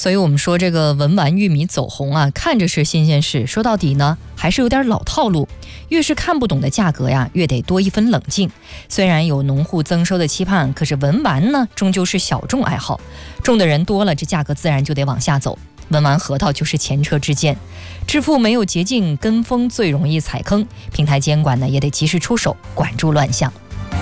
所以我们说这个文玩玉米走红啊，看着是新鲜事，说到底呢还是有点老套路。越是看不懂的价格呀，越得多一分冷静。虽然有农户增收的期盼，可是文玩呢终究是小众爱好，种的人多了，这价格自然就得往下走。文玩核桃就是前车之鉴，致富没有捷径，跟风最容易踩坑，平台监管呢也得及时出手，管住乱象。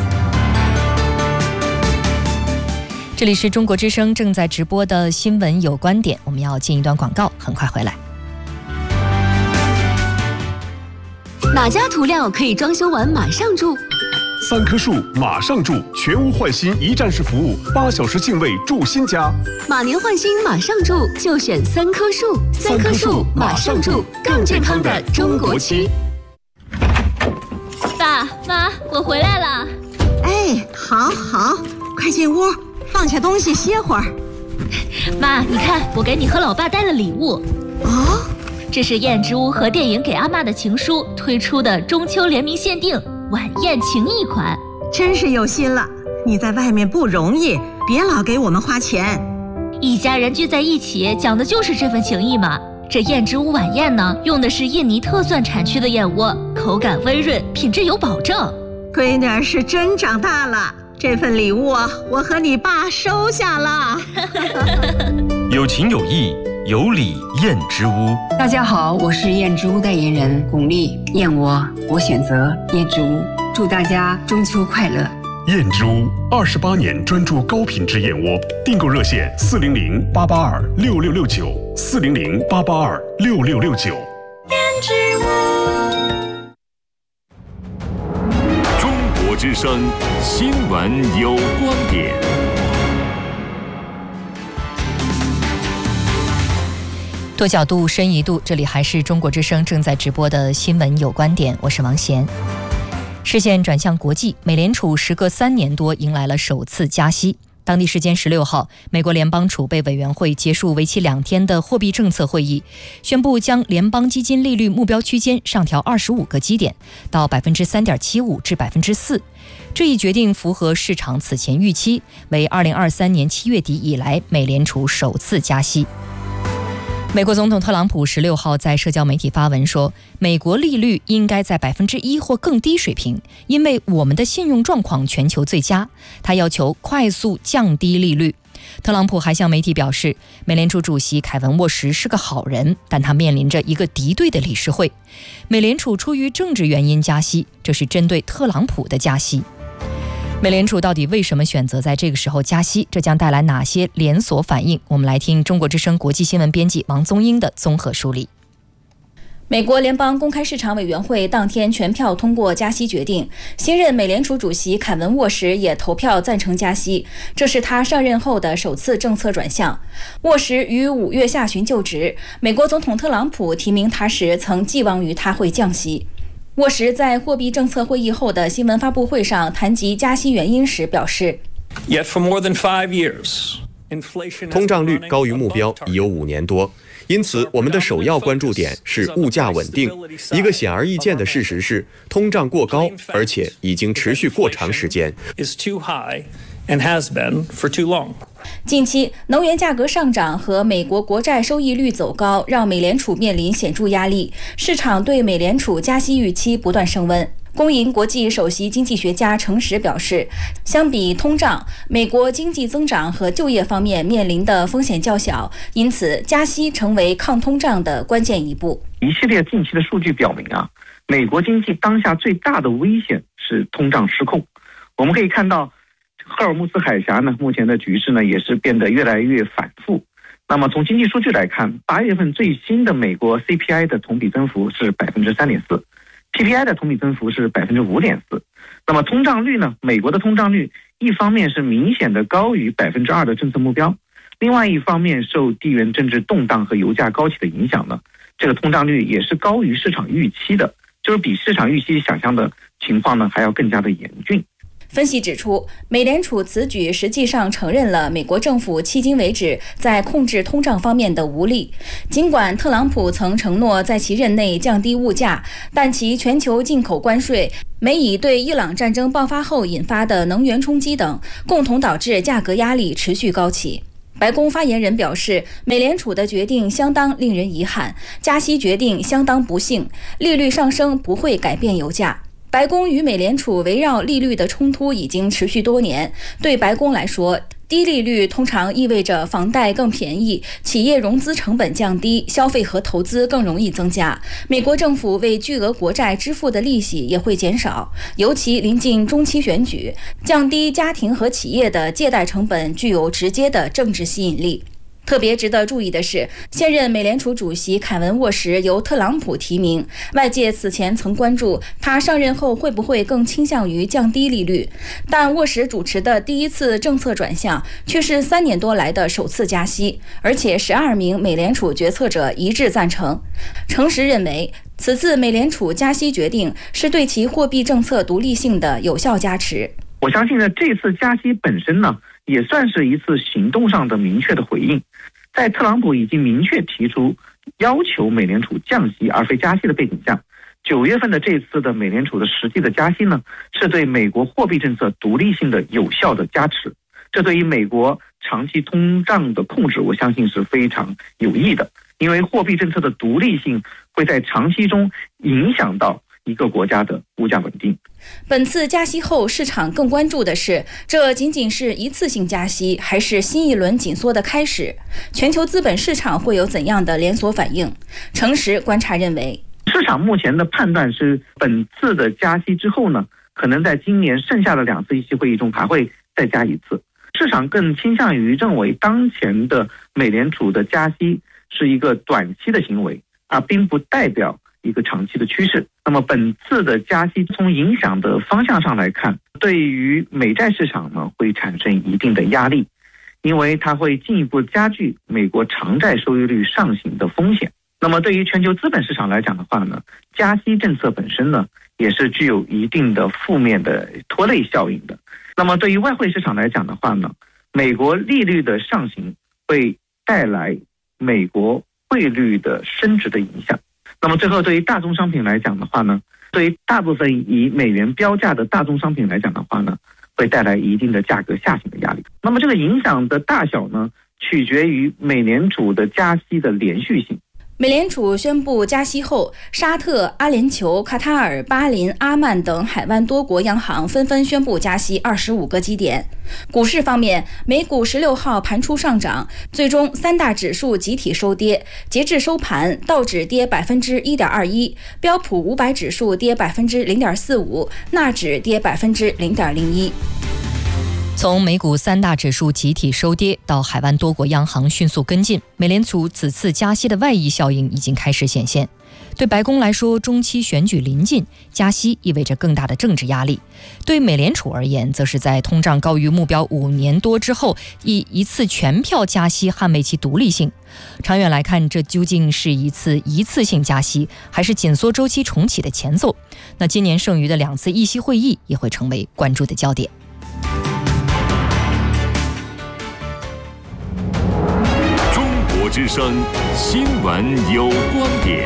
这里是中国之声正在直播的新闻有观点，我们要进一段广告，很快回来。 哪家涂料可以装修完马上住 ？3棵树马上住，全屋换新一站式服务，8小时净位住新家。 马年换新马上住，就选3棵树。3棵树马上住，更健康的中国区。 爸妈，我回来了。 哎，好，快进屋，放下东西歇会儿。 妈，你看，我给你和老爸带了礼物。 哦， 这是燕之屋和电影《给阿嬷的情书》推出的中秋联名限定晚宴情谊款， 真是有心了。你在外面不容易，别老给我们花钱。 一家人聚在一起，讲的就是这份情谊嘛。这燕之屋晚宴呢，用的是印尼特蒜产区的燕窝，口感温润，品质有保证。 闺女儿是真长大了，这份礼物啊，我和你爸收下了。 有情有义，有礼燕之屋。 大家好，我是燕之屋代言人巩俐。燕窝，我选择燕之屋。祝大家中秋快乐！ 燕之屋28年专注高品质燕窝，订购热线400-882-6669，400-882-6669。 燕之屋。 中国之声新闻有观点。 多角度，深一度，这里还是中国之声正在直播的新闻有观点，我是王贤。视线转向国际，美联储时隔3年多迎来了首次加息。当地时间16号，美国联邦储备委员会结束为期2天的货币政策会议，宣布将联邦基金利率目标区间上调25个基点，到 3.75% 至 4%。这一决定符合市场此前预期，为2023年7月底以来美联储首次加息。美国总统特朗普16号在社交媒体发文说，美国利率应该在 1% 或更低水平，因为我们的信用状况全球最佳。他要求快速降低利率。特朗普还向媒体表示，美联储主席凯文沃什是个好人，但他面临着一个敌对的理事会。美联储出于政治原因加息，这是针对特朗普的加息。美联储到底为什么选择在这个时候加息？这将带来哪些连锁反应？我们来听中国之声国际新闻编辑王宗英的综合梳理。 美国联邦公开市场委员会当天全票通过加息决定，新任美联储主席凯文沃什也投票赞成加息，这是他上任后的首次政策转向。沃什于5月下旬就职，美国总统特朗普提名他时曾寄望于他会降息。沃什在货币政策会议后的新闻发布会上谈及加息原因时表示， 通胀率高于目标已有5年多，因此我们的首要关注点是物价稳定。一个显而易见的事实是，通胀过高，而且已经持续过长时间。 近期能源价格上涨和美国国债收益率走高，让美联储面临显著压力，市场对美联储加息预期不断升温。公银国际首席经济学家程实表示，相比通胀，美国经济增长和就业方面面临的风险较小，因此加息成为抗通胀的关键一步。 一系列近期的数据表明美国经济当下最大的危险是通胀失控。我们可以看到赫尔木斯海峡目前的局势也是变得越来越反复。那么从经济数据来看，8月份最新的美国 CPI 的同比增幅是 3.4%， PPI 的同比增幅是 5.4%。 那么通胀率美国的通胀率一方面是明显的高于 2% 的政策目标，另外一方面受地缘政治动荡和油价高企的影响这个通胀率也是高于市场预期的，就是比市场预期想象的情况还要更加的严峻。 分析指出，美联储此举实际上承认了美国政府迄今为止在控制通胀方面的无力。尽管特朗普曾承诺在其任内降低物价，但其全球进口关税、美以对伊朗战争爆发后引发的能源冲击等，共同导致价格压力持续高企。 白宫发言人表示，美联储的决定相当令人遗憾，加息决定相当不幸，利率上升不会改变油价。白宫与美联储围绕利率的冲突已经持续多年，对白宫来说，低利率通常意味着房贷更便宜，企业融资成本降低，消费和投资更容易增加。美国政府为巨额国债支付的利息也会减少，尤其临近中期选举，降低家庭和企业的借贷成本具有直接的政治吸引力。特别值得注意的是，现任美联储主席凯文·沃什由特朗普提名，外界此前曾关注他上任后会不会更倾向于降低利率，但沃什主持的第一次政策转向却是3年多来的首次加息，而且12名美联储决策者一致赞成。诚实认为，此次美联储加息决定是对其货币政策独立性的有效加持。 我相信呢，这次加息本身呢，也算是一次行动上的明确的回应。在特朗普已经明确提出要求美联储降息而非加息的背景下，9月份的这次的美联储的实际的加息呢，是对美国货币政策独立性的有效的加持。这对于美国长期通胀的控制，我相信是非常有益的，因为货币政策的独立性会在长期中影响到一个国家的物价稳定。 本次加息后，市场更关注的是，这仅仅是一次性加息，还是新一轮紧缩的开始？全球资本市场会有怎样的连锁反应？诚实观察认为， 市场目前的判断是，本次的加息之后呢，可能在今年剩下的2次议息会议中还会再加一次。市场更倾向于认为，当前的美联储的加息是一个短期的行为，并不代表一个长期的趋势。那么本次的加息从影响的方向上来看，对于美债市场呢会产生一定的压力，因为它会进一步加剧美国长债收益率上行的风险。那么对于全球资本市场来讲的话呢，加息政策本身呢也是具有一定的负面的拖累效应的。那么对于外汇市场来讲的话呢，美国利率的上行会带来美国汇率的升值的影响。那么最后对于大宗商品来讲的话呢，对于大部分以美元标价的大宗商品来讲的话呢，会带来一定的价格下行的压力。那么这个影响的大小呢，取决于美联储的加息的连续性。 美联储宣布加息后，沙特、阿联酋、卡塔尔、巴林、阿曼等海湾多国央行纷纷宣布加息25个基点。股市方面，美股16号盘出上涨，最终3大指数集体收跌。截至收盘，道指跌1.21%，标普500指数跌0.45%，纳指跌0.01%。 从美股3大指数集体收跌到海湾多国央行迅速跟进，美联储此次加息的外溢效应已经开始显现。对白宫来说，中期选举临近，加息意味着更大的政治压力；对美联储而言，则是在通胀高于目标5年多之后，以一次全票加息捍卫其独立性。长远来看，这究竟是一次性加息，还是紧缩周期重启的前奏？那今年剩余的2次议息会议也会成为关注的焦点。 之声新闻有观点。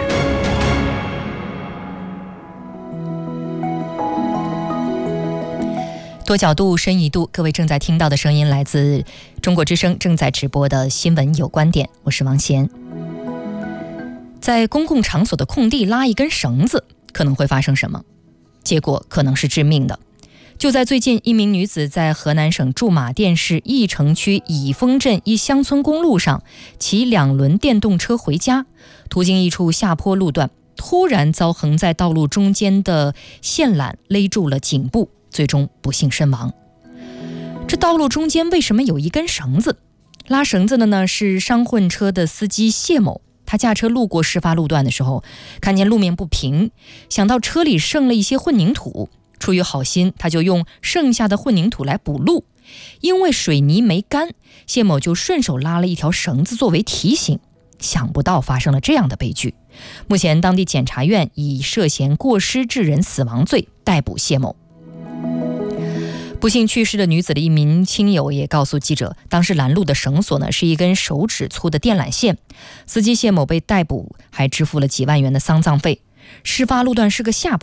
多角度，深一度。各位正在听到的声音来自中国之声正在直播的新闻有观点，我是王贤。在公共场所的空地拉一根绳子，可能会发生什么？结果可能是致命的。就在最近，一名女子在河南省驻马店市翼城区乙峰镇一乡村公路上骑2轮电动车回家，途经一处下坡路段，突然遭横在道路中间的线缆勒住了颈部，最终不幸身亡。这道路中间为什么有一根绳子？拉绳子的呢是商混车的司机谢某。他驾车路过事发路段的时候，看见路面不平，想到车里剩了一些混凝土，出于好心，他就用剩下的混凝土来补路。因为水泥没干，谢某就顺手拉了一条绳子作为提醒。想不到发生了这样的悲剧。目前当地检察院以涉嫌过失致人死亡罪逮捕谢某。不幸去世的女子的一名亲友也告诉记者，当时拦路的绳索呢是一根手指粗的电缆线。司机谢某被逮捕，还支付了几万元的丧葬费。事发路段是个下坡，对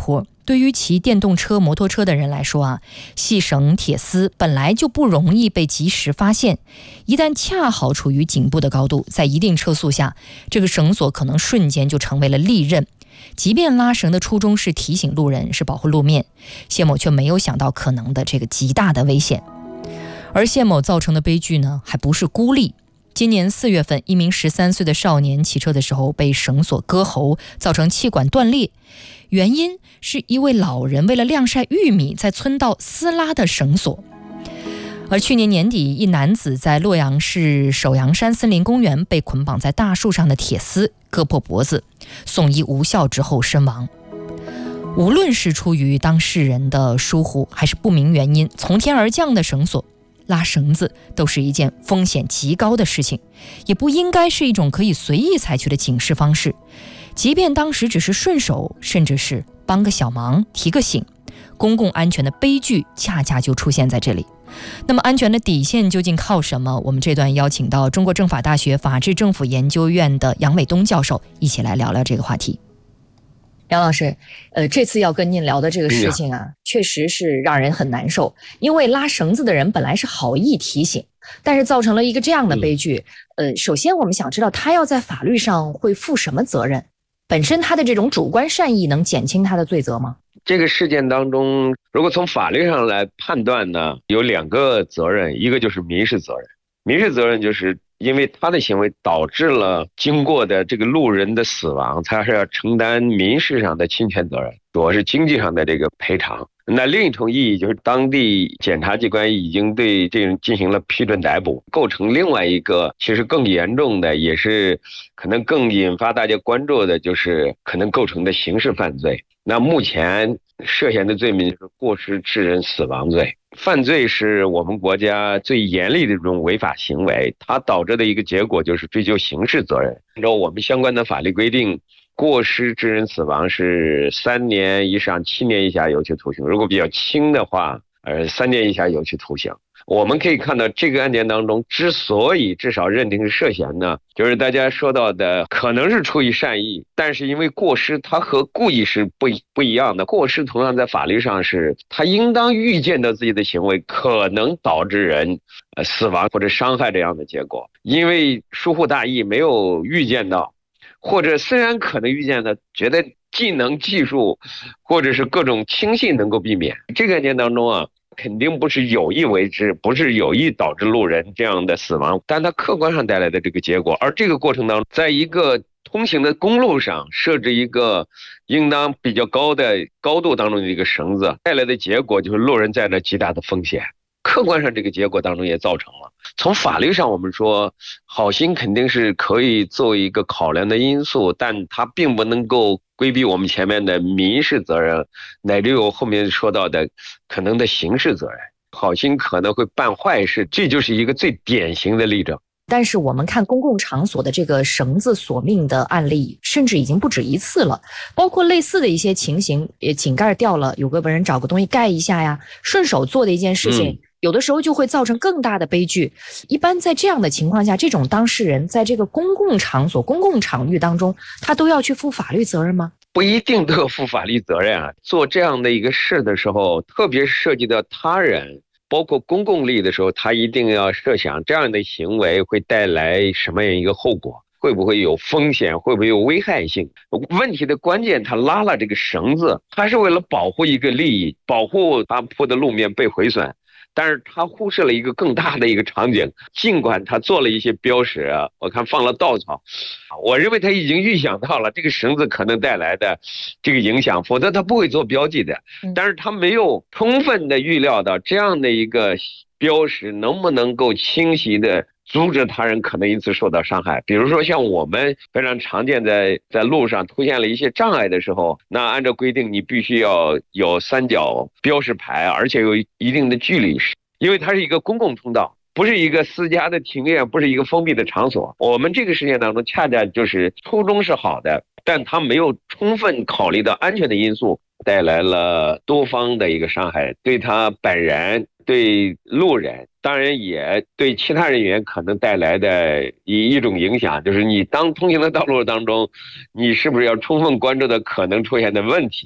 对于骑电动车、摩托车的人来说啊，细绳铁丝本来就不容易被及时发现，一旦恰好处于颈部的高度，在一定车速下，这个绳索可能瞬间就成为了利刃。即便拉绳的初衷是提醒路人，是保护路面，谢某却没有想到可能的这个极大的危险。而谢某造成的悲剧呢，还不是孤立。今年4月份，一名13岁的少年骑车的时候被绳索割喉，造成气管断裂，原因是一位老人为了晾晒玉米，在村道撕拉的绳索。而去年年底，一男子在洛阳市首阳山森林公园被捆绑在大树上的铁丝割破脖子，送医无效之后身亡。无论是出于当事人的疏忽，还是不明原因从天而降的绳索，拉绳子都是一件风险极高的事情，也不应该是一种可以随意采取的警示方式。即便当时只是顺手，甚至是帮个小忙、提个醒，公共安全的悲剧恰恰就出现在这里。那么安全的底线究竟靠什么？我们这段邀请到中国政法大学法治政府研究院的杨伟东教授一起来聊聊这个话题。杨老师，这次要跟您聊的这个事情啊，确实是让人很难受。因为拉绳子的人本来是好意提醒，但是造成了一个这样的悲剧。首先我们想知道他要在法律上会负什么责任？本身他的这种主观善意能减轻他的罪责吗？ 这个事件当中，如果从法律上来判断呢，有2个责任，一个就是民事责任。民事责任就是因为他的行为导致了经过的这个路人的死亡，他是要承担民事上的侵权责任，主要是经济上的这个赔偿。那另一重意义就是当地检察机关已经对这人进行了批准逮捕，构成另外一个其实更严重的，也是可能更引发大家关注的，就是可能构成的刑事犯罪。那目前涉嫌的罪名就是过失致人死亡罪。犯罪是我们国家最严厉的这种违法行为，它导致的一个结果就是追究刑事责任。按照我们相关的法律规定，过失致人死亡是3年以上7年以下有期徒刑，如果比较轻的话，3年以下有期徒刑。我们可以看到这个案件当中，之所以至少认定是涉嫌呢，就是大家说到的可能是出于善意，但是因为过失它和故意是不一样的。过失同样在法律上是他应当预见到自己的行为可能导致人死亡或者伤害这样的结果，因为疏忽大意没有预见到，或者虽然可能预见到，觉得技能技术或者是各种轻信能够避免。这个案件当中啊，肯定不是有意为之，不是有意导致路人这样的死亡，但它客观上带来的这个结果。而这个过程当中，在一个通行的公路上设置一个应当比较高的高度当中的一个绳子，带来的结果就是路人在那极大的风险。客观上这个结果当中也造成了。从法律上我们说，好心肯定是可以作为一个考量的因素，但它并不能够规避我们前面的民事责任，乃至于我后面说到的可能的刑事责任。好心可能会办坏事，这就是一个最典型的例证。 但是我们看公共场所的这个绳子索命的案例，甚至已经不止一次了，包括类似的一些情形，井盖掉了，有个人找个东西盖一下呀，顺手做的一件事情，有的时候就会造成更大的悲剧。一般在这样的情况下，这种当事人在这个公共场所、公共场域当中，他都要去负法律责任吗？ 不一定都要负法律责任啊。做这样的一个事的时候，特别是涉及到他人，包括公共利益的时候，他一定要设想这样的行为会带来什么样一个后果，会不会有风险，会不会有危害性。问题的关键，他拉了这个绳子，他是为了保护一个利益，保护他铺的路面被毁损，但是他忽视了一个更大的一个场景。尽管他做了一些标识啊，我看放了稻草，我认为他已经预想到了这个绳子可能带来的这个影响，否则他不会做标记的。但是他没有充分的预料到这样的一个标识能不能够清晰的阻止他人可能因此受到伤害。比如说像我们非常常见在路上出现了一些障碍的时候，那按照规定你必须要有3角标识牌，而且有一定的距离，因为它是一个公共通道，不是一个私家的庭院，不是一个封闭的场所。我们这个事件当中恰恰就是初衷是好的，但他没有充分考虑到安全的因素，带来了多方的一个伤害，对他本人，对路人，当然也对其他人员可能带来的一种影响，就是你当通行的道路当中，你是不是要充分关注到可能出现的问题。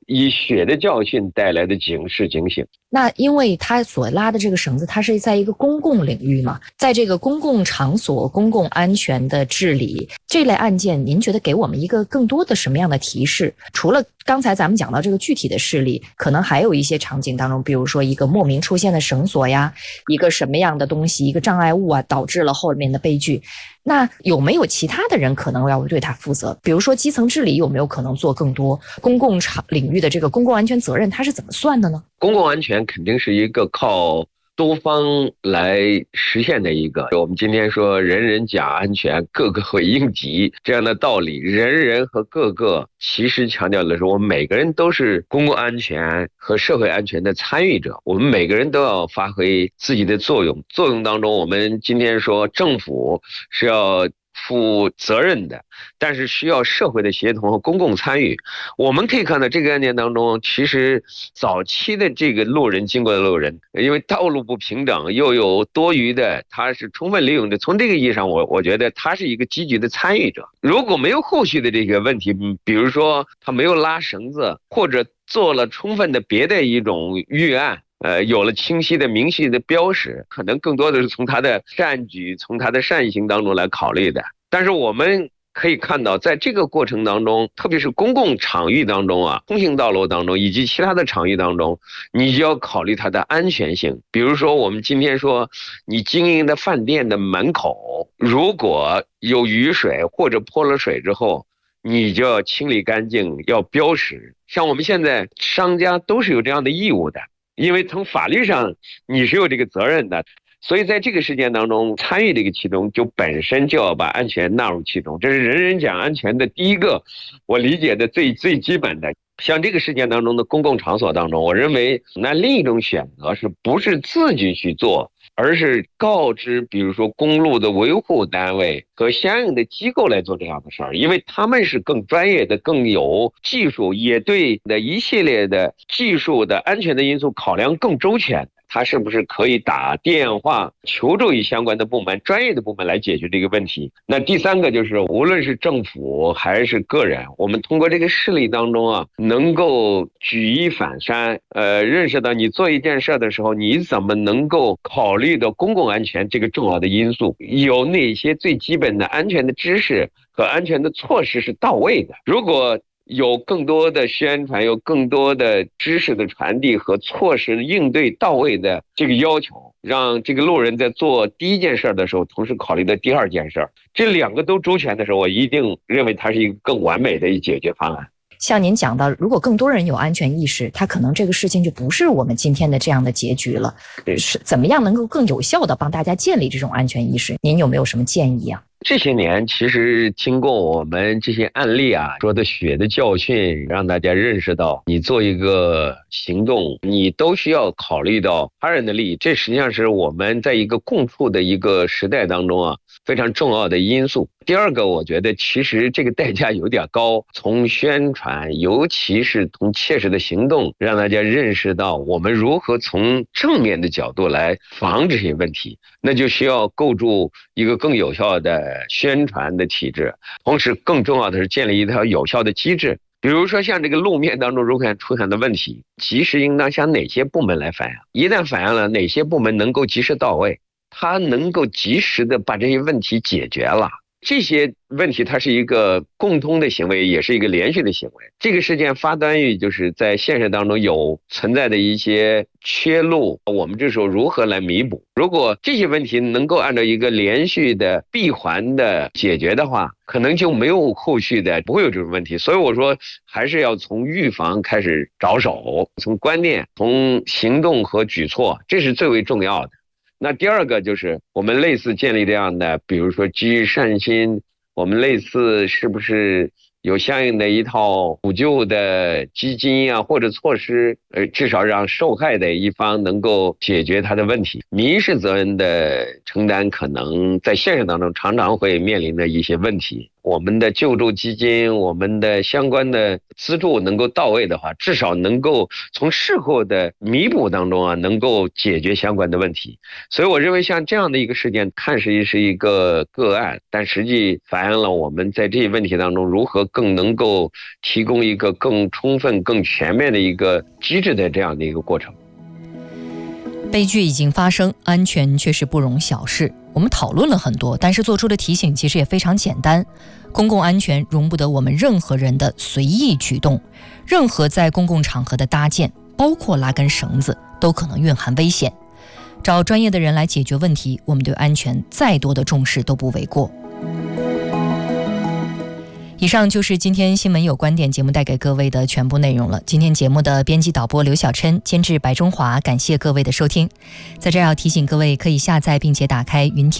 以血的教训带来的警示警醒。 那因为他所拉的这个绳子，它是在一个公共领域嘛，在这个公共场所、公共安全的治理这类案件，您觉得给我们一个更多的什么样的提示？除了刚才咱们讲到这个具体的事例，可能还有一些场景当中，比如说一个莫名出现的绳索呀，一个什么样的东西，一个障碍物啊，导致了后面的悲剧。那有没有其他的人可能要对他负责？比如说基层治理有没有可能做更多？公共领域的这个公共安全责任，它是怎么算的呢？ 公共安全肯定是一个靠多方来实现的一个，我们今天说人人讲安全，个个会应急这样的道理，人人和个个其实强调的是我们每个人都是公共安全和社会安全的参与者，我们每个人都要发挥自己的作用当中，我们今天说政府是要负责任的，但是需要社会的协同和公共参与。我们可以看到这个案件当中，其实早期的这个经过的路人，因为道路不平整又有多余的，他是充分利用的，从这个意义上我觉得他是一个积极的参与者。如果没有后续的这个问题，比如说他没有拉绳子，或者做了充分的别的一种预案，有了清晰的明细的标识，可能更多的是从他的善举、从他的善行当中来考虑的。但是我们可以看到，在这个过程当中，特别是公共场域当中啊，通行道路当中以及其他的场域当中，你就要考虑它的安全性。比如说我们今天说你经营的饭店的门口，如果有雨水或者泼了水之后，你就要清理干净，要标识。像我们现在商家都是有这样的义务的，因为从法律上你是有这个责任的，所以在这个事件当中参与这个其中，就本身就要把安全纳入其中，这是人人讲安全的第一个我理解的最基本的。像这个事件当中的公共场所当中，我认为那另一种选择是不是自己去做，而是告知比如说公路的维护单位和相应的机构来做这样的事儿，因为他们是更专业的、更有技术，也对的一系列的技术的安全的因素考量更周全。他是不是可以打电话求助于相关的部门、专业的部门来解决这个问题？那第三个就是，无论是政府还是个人，我们通过这个事例当中啊，能够举一反三，认识到你做一件事的时候，你怎么能够考虑到公共安全这个重要的因素，有哪些最基本的安全的知识和安全的措施是到位的。如果有更多的宣传，有更多的知识的传递和措施应对到位的这个要求，让这个路人在做第一件事的时候同时考虑到第二件事，这两个都周全的时候，我一定认为它是一个更完美的一解决方案。 像您讲到，如果更多人有安全意识，他可能这个事情就不是我们今天的这样的结局了。是怎么样能够更有效的帮大家建立这种安全意识？您有没有什么建议啊？ 这些年其实经过我们这些案例啊，说的血的教训，让大家认识到你做一个行动，你都需要考虑到他人的利益，这实际上是我们在一个共处的一个时代当中啊非常重要的因素。第二个，我觉得其实这个代价有点高，从宣传，尤其是从切实的行动，让大家认识到我们如何从正面的角度来防止这些问题，那就需要构筑一个更有效的宣传的体制，同时更重要的是建立一条有效的机制。比如说像这个路面当中如果出现的问题，及时应当向哪些部门来反映，一旦反映了，哪些部门能够及时到位，它能够及时的把这些问题解决了。这些问题它是一个共通的行为，也是一个连续的行为。这个事件发端于就是在现实当中有存在的一些缺漏，我们这时候如何来弥补？如果这些问题能够按照一个连续的闭环的解决的话，可能就没有后续的，不会有这种问题。所以我说还是要从预防开始着手，从观念、从行动和举措，这是最为重要的。那第二个就是我们类似建立这样的，比如说基于善心，我们类似是不是有相应的一套补救的基金啊或者措施，至少让受害的一方能够解决他的问题。民事责任的承担可能在现实当中常常会面临的一些问题， 我们的救助基金、我们的相关的资助能够到位的话，至少能够从事后的弥补当中能够解决相关的问题。所以我认为像这样的一个事件，看似是一个个案，但实际反映了我们在这些问题当中如何更能够提供一个更充分、更全面的一个机制的这样的一个过程。 悲剧已经发生，安全却是不容小视。我们讨论了很多，但是做出的提醒其实也非常简单。公共安全容不得我们任何人的随意举动，任何在公共场合的搭建，包括拉根绳子，都可能蕴含危险。找专业的人来解决问题，我们对安全再多的重视都不为过。以上就是今天新闻有观点节目带给各位的全部内容了。今天节目的编辑导播刘小琛，监制白中华，感谢各位的收听。在这儿要提醒各位，可以下载并且打开云听